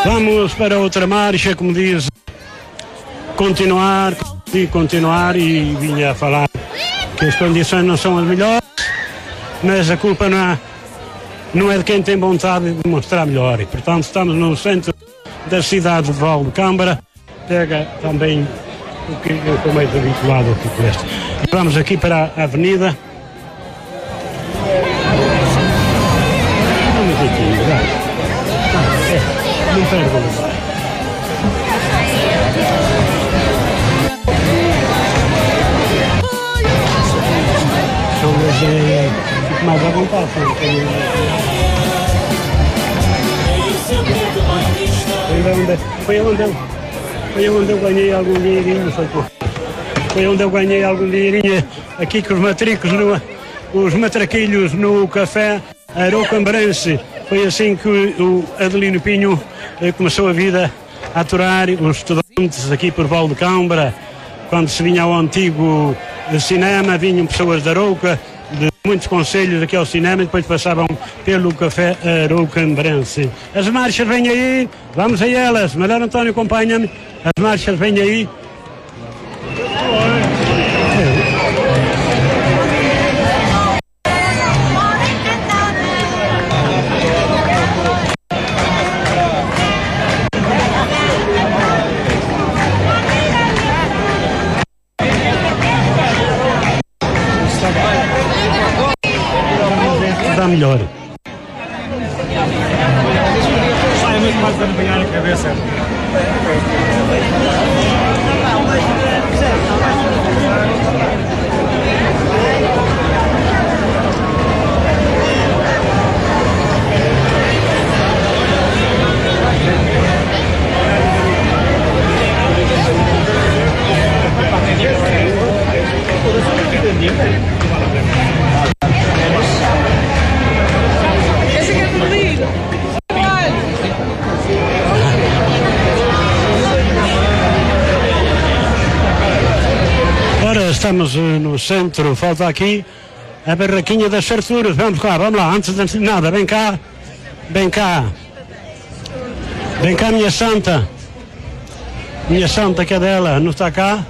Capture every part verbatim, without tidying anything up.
Vamos para outra marcha, como diz, continuar e continuar, e vinha a falar que as condições não são as melhores, mas a culpa não é, não é de quem tem vontade de mostrar melhor, e portanto estamos no centro da cidade de Valdecâmara, pega também o que eu estou mais habituado ao ciclista. Vamos aqui para a avenida. Vamos aqui, já. Ah, é, não perde lugar. São hoje, fico mais à vontade. Foi onde, foi onde eu, foi onde eu ganhei algum dinheirinho, foi, foi onde eu ganhei algum dinheirinho aqui com os matrículos, no, os matraquilhos no café Araucambarense. Foi assim que o, o Adelino Pinho eh, começou a vida a aturar os estudantes aqui por Valdecâmara. Quando se vinha ao antigo cinema, vinham pessoas da Arouca, de muitos concelhos aqui ao cinema, e depois passavam pelo café Araucambarense. As marchas vêm aí, vamos a elas. Melhor António, acompanha-me. As marchas vêm aí. Dá melhor. Sai muito mais para apanhar a cabeça. Ora, estamos no centro, falta aqui a barraquinha das farturas. Vamos lá, vamos lá, antes de nada, vem cá, vem cá, vem cá, minha santa, minha santa cadela, não está cá?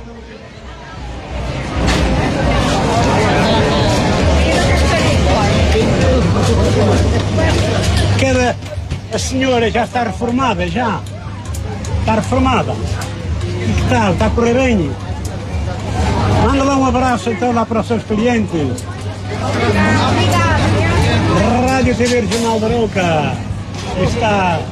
Cada, a senhora já está reformada, já, está reformada, está, está a correr bem. Manda lá um abraço então lá para os seus clientes. Obrigada. Rádio T V Regional da Arouca está